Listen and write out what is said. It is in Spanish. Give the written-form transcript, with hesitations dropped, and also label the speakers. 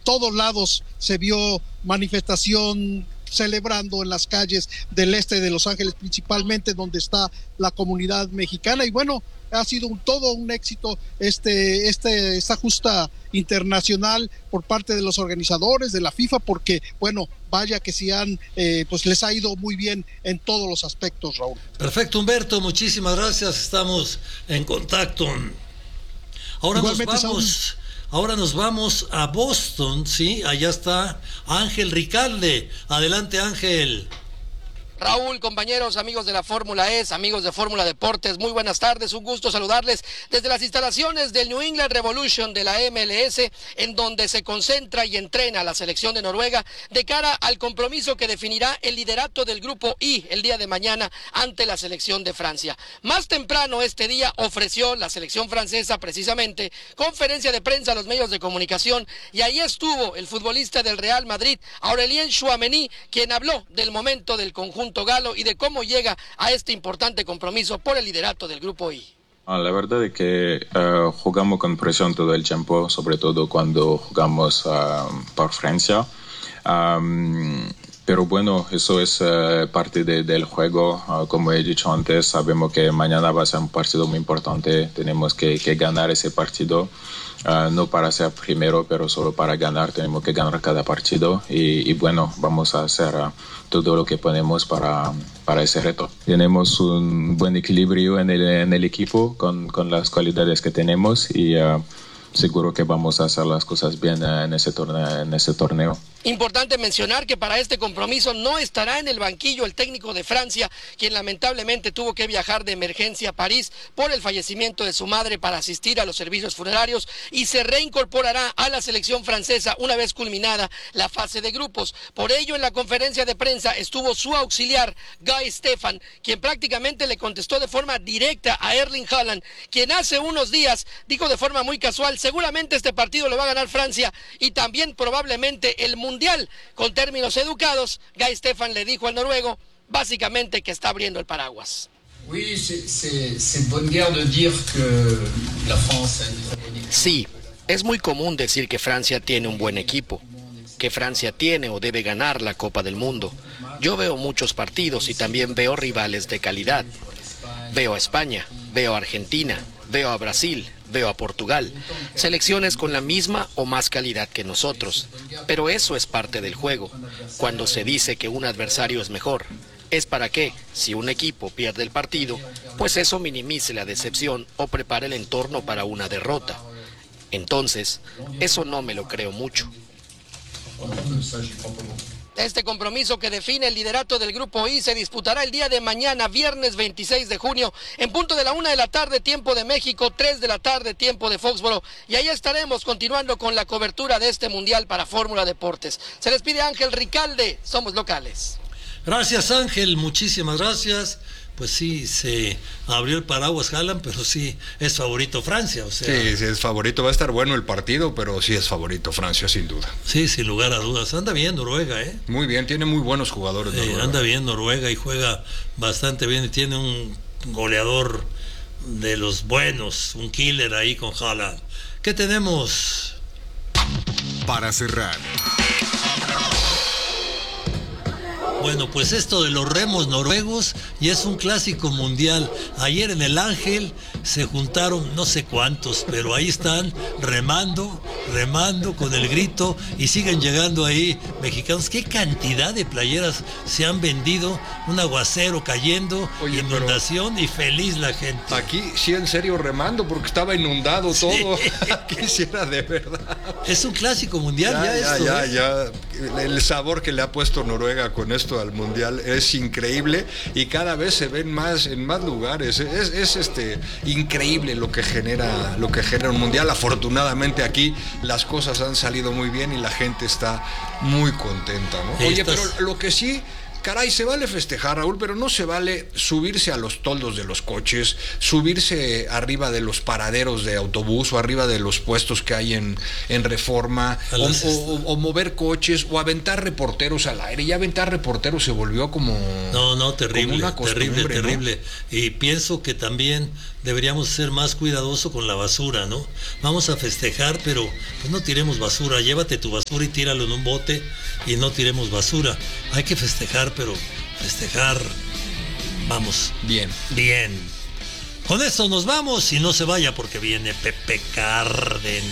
Speaker 1: todos lados se vio manifestación celebrando en las calles del este de Los Ángeles, principalmente donde está la comunidad mexicana. Y bueno, ha sido todo un éxito esta justa internacional por parte de los organizadores de la FIFA, porque bueno, vaya que sí pues les ha ido muy bien en todos los aspectos, Raúl.
Speaker 2: Perfecto, Humberto, muchísimas gracias, estamos en contacto. Ahora nos vamos a Boston, ¿sí? Allá está Ángel Ricalde. Adelante, Ángel.
Speaker 3: Raúl, compañeros, amigos de la Fórmula E, amigos de Fórmula Deportes, muy buenas tardes, un gusto saludarles desde las instalaciones del New England Revolution de la MLS, en donde se concentra y entrena la selección de Noruega de cara al compromiso que definirá el liderato del Grupo I el día de mañana ante la selección de Francia. Más temprano este día ofreció la selección francesa precisamente conferencia de prensa a los medios de comunicación, y ahí estuvo el futbolista del Real Madrid, Aurélien Tchouaméni, quien habló del momento del conjunto galo y de cómo llega a este importante compromiso por el liderato del Grupo I.
Speaker 4: La verdad es que jugamos con presión todo el tiempo, sobre todo cuando jugamos por Francia. Pero bueno, eso es parte del juego. Como he dicho antes, sabemos que mañana va a ser un partido muy importante. Tenemos que ganar ese partido. No para ser primero, pero solo para ganar. Tenemos que ganar cada partido y bueno, vamos a hacer todo lo que podemos para ese reto. Tenemos un buen equilibrio en el equipo con las cualidades que tenemos y seguro que vamos a hacer las cosas bien en ese torneo.
Speaker 3: Importante mencionar que para este compromiso no estará en el banquillo el técnico de Francia, quien lamentablemente tuvo que viajar de emergencia a París por el fallecimiento de su madre para asistir a los servicios funerarios, y se reincorporará a la selección francesa una vez culminada la fase de grupos. Por ello, en la conferencia de prensa estuvo su auxiliar, Guy Stefan, quien prácticamente le contestó de forma directa a Erling Haaland, quien hace unos días dijo de forma muy casual: seguramente este partido lo va a ganar Francia y también probablemente el Mundial. Con términos educados, Guy Stefan le dijo al noruego básicamente que está abriendo el paraguas. Sí, es muy común decir que Francia tiene un buen equipo, que Francia tiene o debe ganar la Copa del Mundo. Yo veo muchos partidos y también veo rivales de calidad. Veo a España, veo a Argentina, veo a Brasil, veo a Portugal, selecciones con la misma o más calidad que nosotros, pero eso es parte del juego. Cuando se dice que un adversario es mejor, es para que, si un equipo pierde el partido, pues eso minimice la decepción o prepare el entorno para una derrota. Entonces, eso no me lo creo mucho. Este compromiso que define el liderato del Grupo I se disputará el día de mañana, viernes 26 de junio, en punto de la 1 de la tarde, tiempo de México, 3 de la tarde, tiempo de Foxboro. Y ahí estaremos continuando con la cobertura de este Mundial para Fórmula Deportes. Se les pide Ángel Ricalde, somos locales.
Speaker 2: Gracias, Ángel, muchísimas gracias. Pues sí, se abrió el paraguas Haaland, pero sí es favorito Francia, o sea.
Speaker 5: Sí, es favorito, va a estar bueno el partido, pero sí es favorito Francia, sin duda.
Speaker 2: Sí, sin lugar a dudas. Anda bien Noruega,
Speaker 5: Muy bien, tiene muy buenos jugadores.
Speaker 2: Anda bien Noruega y juega bastante bien y tiene un goleador de los buenos, un killer ahí con Haaland. ¿Qué tenemos?
Speaker 6: Para cerrar.
Speaker 2: Bueno, pues esto de los remos noruegos y es un clásico mundial. Ayer en el Ángel se juntaron no sé cuántos, pero ahí están remando con el grito y siguen llegando ahí mexicanos. ¿Qué cantidad de playeras se han vendido? Un aguacero cayendo, inundación y feliz la gente.
Speaker 5: Aquí sí, en serio, remando porque estaba inundado todo. Aquí sí era de verdad.
Speaker 2: Es un clásico mundial
Speaker 5: ya. El sabor que le ha puesto Noruega con esto al mundial es increíble y cada vez se ven más en más lugares. Es increíble lo que genera un mundial. Afortunadamente aquí las cosas han salido muy bien y la gente está muy contenta, ¿no? Oye, pero lo que sí, caray, se vale festejar, Raúl, pero no se vale subirse a los toldos de los coches, subirse arriba de los paraderos de autobús o arriba de los puestos que hay en Reforma, o mover coches, o aventar reporteros al aire. Ya aventar reporteros se volvió como...
Speaker 2: terrible,
Speaker 5: como una costumbre,
Speaker 2: terrible.
Speaker 5: ¿no?
Speaker 2: Y pienso que también deberíamos ser más cuidadosos con la basura, ¿no? Vamos a festejar, pero pues no tiremos basura. Llévate tu basura y tíralo en un bote y no tiremos basura. Hay que festejar, pero festejar, vamos.
Speaker 5: Bien.
Speaker 2: Con esto nos vamos y no se vaya porque viene Pepe Cárdenas.